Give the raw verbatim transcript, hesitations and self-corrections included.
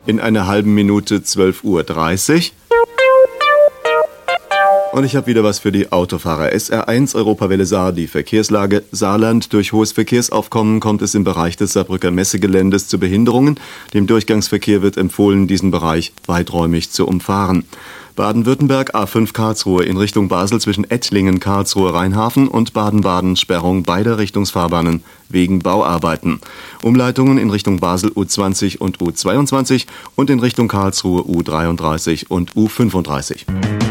In einer halben Minute zwölf Uhr dreißig. Und ich habe wieder was für die Autofahrer. S R eins Europawelle Saar, die Verkehrslage. Saarland. Durch hohes Verkehrsaufkommen kommt es im Bereich des Saarbrücker Messegeländes zu Behinderungen. Dem Durchgangsverkehr wird empfohlen, diesen Bereich weiträumig zu umfahren. Baden-Württemberg A fünf Karlsruhe in Richtung Basel zwischen Ettlingen, Karlsruhe, Rheinhafen und Baden-Baden Sperrung beider Richtungsfahrbahnen wegen Bauarbeiten. Umleitungen in Richtung Basel U zwanzig und U zweiundzwanzig und in Richtung Karlsruhe U dreiunddreißig und U fünfunddreißig.